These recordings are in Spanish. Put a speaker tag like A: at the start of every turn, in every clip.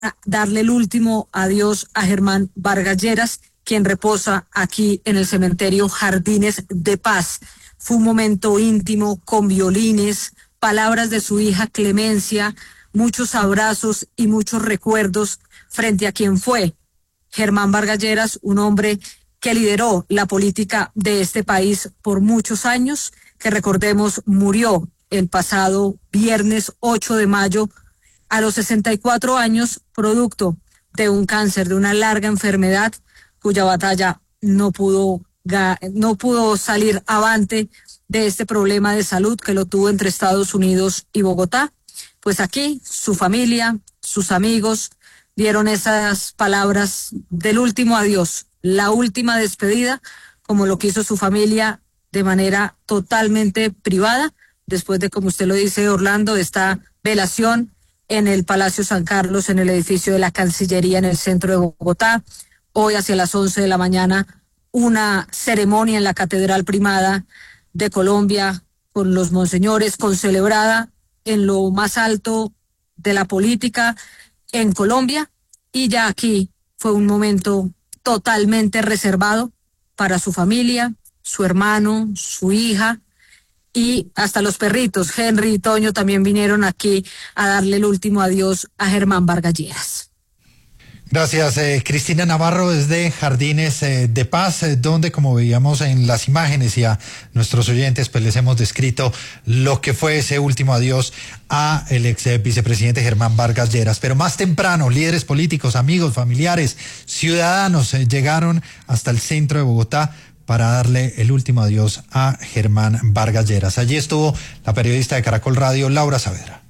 A: darle el último adiós a Germán Vargas Lleras, quien reposa aquí en el cementerio Jardines de Paz. Fue un momento íntimo, con violines, palabras de su hija Clemencia, muchos abrazos y muchos recuerdos frente a quien fue Germán Vargas Lleras, un hombre que lideró la política de este país por muchos años, que recordemos murió el pasado viernes 8 de mayo a los 64 años, producto de un cáncer, de una larga enfermedad cuya batalla no pudo salir avante de este problema de salud que lo tuvo entre Estados Unidos y Bogotá. Pues aquí su familia, sus amigos dieron esas palabras del último adiós, la última despedida, como lo quiso su familia de manera totalmente privada, después de, como usted lo dice, Orlando, esta velación en el Palacio San Carlos, en el edificio de la Cancillería en el centro de Bogotá. Hoy hacia las 11 de la mañana, una ceremonia en la Catedral Primada de Colombia con los monseñores, concelebrada en lo más alto de la política en Colombia, y ya aquí fue un momento totalmente reservado para su familia, su hermano, su hija, y hasta los perritos, Henry y Toño, también vinieron aquí a darle el último adiós a Germán Vargas Lleras.
B: Gracias, Cristina Navarro, desde Jardines de Paz, donde, como veíamos en las imágenes y a nuestros oyentes, pues les hemos descrito lo que fue ese último adiós a el ex vicepresidente Germán Vargas Lleras. Pero más temprano, líderes políticos, amigos, familiares, ciudadanos llegaron hasta el centro de Bogotá para darle el último adiós a Germán Vargas Lleras. Allí estuvo la periodista de Caracol Radio, Laura Saavedra.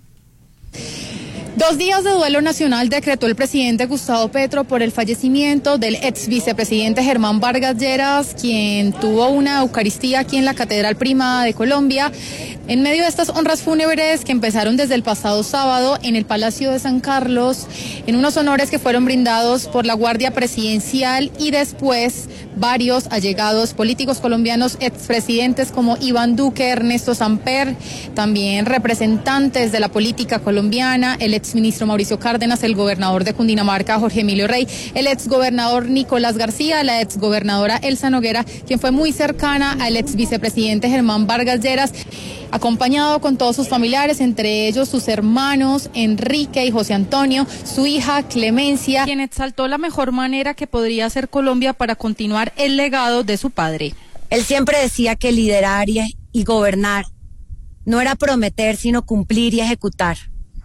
C: 2 días de duelo nacional decretó el presidente Gustavo Petro por el fallecimiento del ex vicepresidente Germán Vargas Lleras, quien tuvo una eucaristía aquí en la Catedral Primada de Colombia. En medio de estas honras fúnebres que empezaron desde el pasado sábado en el Palacio de San Carlos, en unos honores que fueron brindados por la Guardia Presidencial y después varios allegados políticos colombianos, expresidentes como Iván Duque, Ernesto Samper, también representantes de la política colombiana, el exministro Mauricio Cárdenas, el gobernador de Cundinamarca, Jorge Emilio Rey, el exgobernador Nicolás García, la exgobernadora Elsa Noguera, quien fue muy cercana al ex vicepresidente Germán Vargas Lleras, acompañado con todos sus familiares, entre ellos sus hermanos Enrique y José Antonio, su hija Clemencia, quien exaltó la mejor manera que podría hacer Colombia para continuar el legado de su padre.
D: Él siempre decía que liderar y gobernar no era prometer, sino cumplir y ejecutar.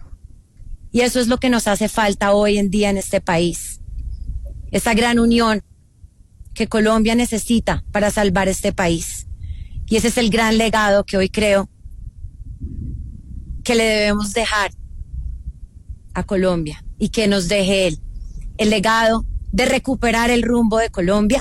D: Y eso es lo que nos hace falta hoy en día en este país. Esa gran unión que Colombia necesita para salvar este país. Y ese es el gran legado que hoy creo que le debemos dejar a Colombia y que nos deje él. El legado de recuperar el rumbo de Colombia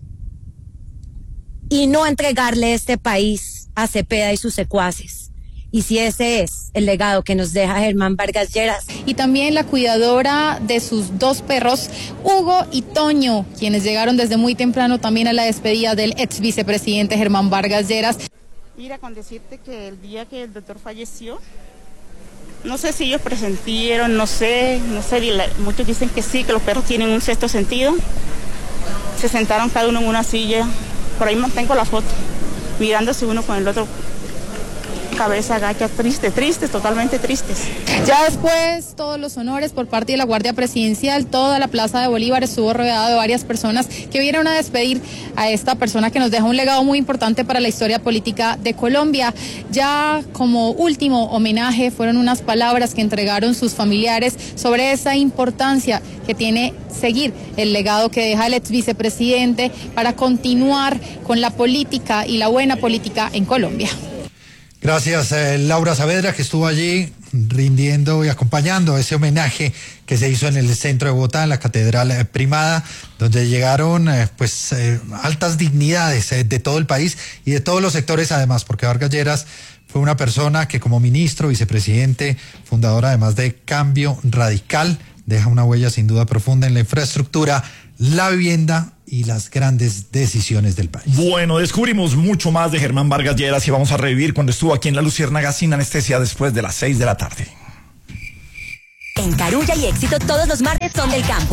D: y no entregarle este país a Cepeda y sus secuaces. Y si ese es el legado que nos deja Germán Vargas Lleras.
C: Y también la cuidadora de sus 2 perros, Hugo y Toño, quienes llegaron desde muy temprano también a la despedida del ex vicepresidente Germán Vargas Lleras.
E: Mira, con decirte que el día que el doctor falleció, no sé si ellos presentieron, no sé, muchos dicen que sí, que los perros tienen un sexto sentido. Se sentaron cada uno en una silla, por ahí mantengo la foto, mirándose uno con el otro, cabeza agacha, tristes, totalmente tristes.
C: Ya después, todos los honores por parte de la Guardia Presidencial, toda la Plaza de Bolívar estuvo rodeada de varias personas que vinieron a despedir a esta persona que nos deja un legado muy importante para la historia política de Colombia. Ya como último homenaje fueron unas palabras que entregaron sus familiares sobre esa importancia que tiene seguir el legado que deja el ex vicepresidente para continuar con la política y la buena política en Colombia.
B: Gracias, Laura Saavedra, que estuvo allí rindiendo y acompañando ese homenaje que se hizo en el centro de Bogotá, en la Catedral Primada, donde llegaron altas dignidades de todo el país y de todos los sectores, además, porque Vargas Lleras fue una persona que como ministro, vicepresidente, fundador además de Cambio Radical, deja una huella sin duda profunda en la infraestructura, la vivienda y las grandes decisiones del país.
F: Bueno, descubrimos mucho más de Germán Vargas Lleras y vamos a revivir cuando estuvo aquí en La Luciérnaga sin anestesia después de las 6 de la tarde.
G: En Carulla y Éxito todos los martes son del campo.